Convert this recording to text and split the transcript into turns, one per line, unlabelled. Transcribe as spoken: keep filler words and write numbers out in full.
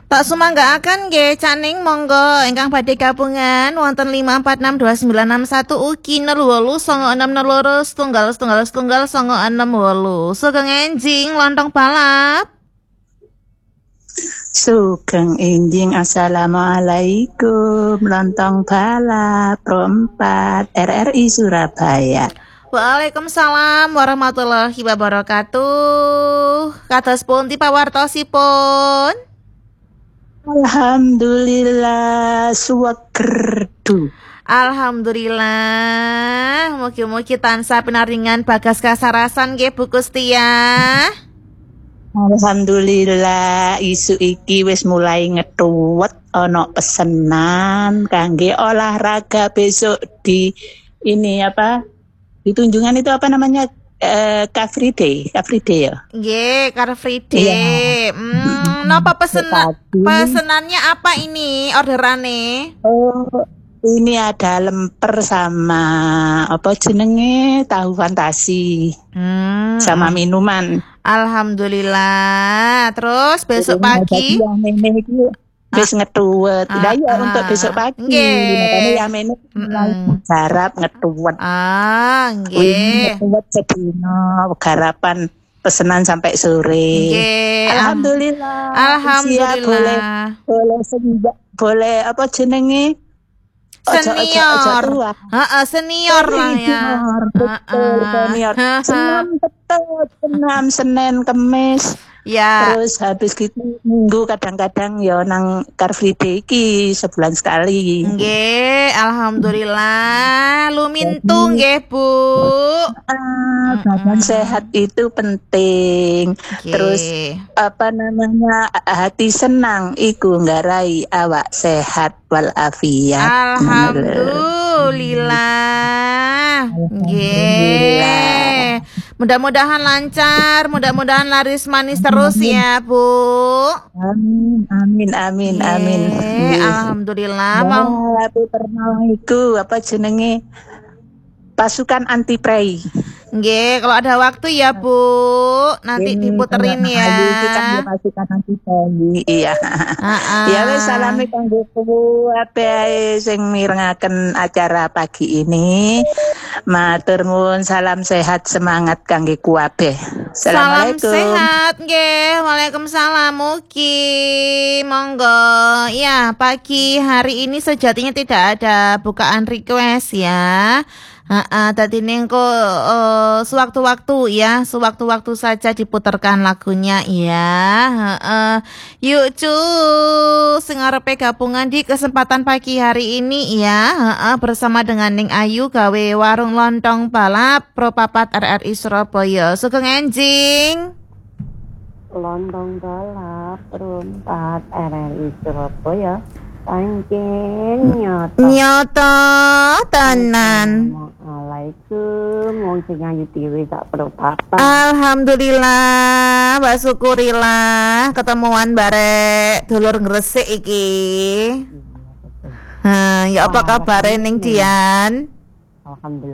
Tak sumanggaaken nggih Caning monggo ingkang badhe gabungan wonten lima empat enam dua sembilan enam satu ugi nol wolu songo enam nol loro setunggal setunggal setunggal songo enam wolu. Sugeng enjing lontong balap.
Sugeng enjing assalamualaikum lontong balap rompat R R I Surabaya.
Waalaikumsalam warahmatullahi wabarakatuh. Kados pundi pawartosipun?
Alhamdulillah suwegerdu.
Alhamdulillah, mugi-mugi tansah pinaringan bagas kasarasan nggih Bu Kustia.
Alhamdulillah isu iki wis mulai ngetuwet ana pesenan kangge olahraga besok di ini apa? Di Tunjungan itu apa namanya? Eh, Car Free Day, Car Free Day ya.
Nggih, Car Free Day.
Iya.
Hmm, napa pesen pesenannya apa ini orderane?
Oh, ini ada lemper sama apa jenenge tahu fantasi.
Hmm.
Sama minuman.
Alhamdulillah. Terus besok pagi
wis ngetuwet. Lah ya untuk besok pagi.
Nggih.
Makane ya mene garap ngetuwet.
Ah, nggih.
Ngetuwet sedina garapan pesenan sampai sore.
Nggih.
Alhamdulillah.
Alhamdulillah.
Boleh boleh senja, boleh apa jenenge?
Senior. Heeh, senior lah ya.
Betul, senior. Senam betul, senam Senin Kemis.
Ya.
Terus habis gitu minggu kadang-kadang ya nang Car Free Day iki sebulan sekali.
Nggih, alhamdulillah. Lumintu nggih, Bu.
Ah, badan sehat itu penting.
Okay.
Terus apa namanya hati senang iku nggarai awak sehat walafiat.
Alhamdulillah. Nggih. Mudah-mudahan lancar, mudah-mudahan laris manis terus ya, Bu.
Amin, amin, amin, amin.
Alhamdulillah. Mau
aku pernah iku apa jenenge? Pasukan anti prei.
Nggih, kalau ada waktu ya, Bu. Nanti
Ini,
diputerin ya.
Kita pasukan anti prei. Iya.
Uh-uh.
Ya wis salami kanggo kabeh sing mirengaken acara pagi ini. Matur nuwun, salam sehat, semangat kangge kuwabeh.
Salam sehat nggih. Waalaikumsalam mugi. Monggo. Ya, pagi hari ini sejatinya tidak ada bukaan request ya. Heeh, tadi nengko uh, sewaktu-waktu ya, sewaktu-waktu saja diputarkan lagunya ya. Heeh. Yuk cu, sing arepe gabungan di kesempatan pagi hari ini ya. Heeh, bersama dengan Ning Ayu gawe warung lontong balap Propapat R R I Surabaya. Sugeng enjing.
Lontong balap Propapat R R I Surabaya. Pancen nyoto.
Nyoto tenan.
Assalamualaikum wong sing ayu dhewe sak Propapat.
Alhamdulillah, mbak syukurillah ketemuan barek dulur Gresik iki. Ha, ya apa kabare ning Dian?
Alhamdulillah.